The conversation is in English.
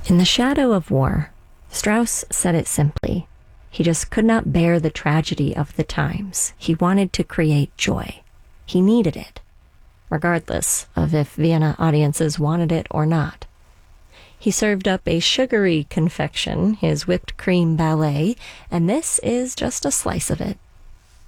In The Shadow of War, Strauss said it simply. He just could not bear the tragedy of the times. He wanted to create joy. He needed it, regardless of if Vienna audiences wanted it or not. He served up a sugary confection, his whipped cream ballet, and this is just a slice of it.